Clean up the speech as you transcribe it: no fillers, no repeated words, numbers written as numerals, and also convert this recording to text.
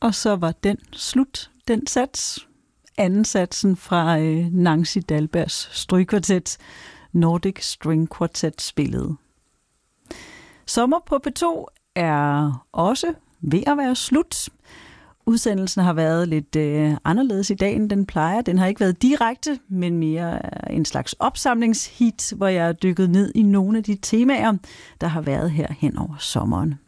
Og så var den slut, den sats. Anden satsen fra Nancy Dalbergs strygkvartet, Nordic String Quartet spillede. Sommer på P2 er også ved at være slut. Udsendelsen har været lidt anderledes i dag, end den plejer. Den har ikke været direkte, men mere en slags opsamlingshit, hvor jeg er dykket ned i nogle af de temaer, der har været her hen over sommeren.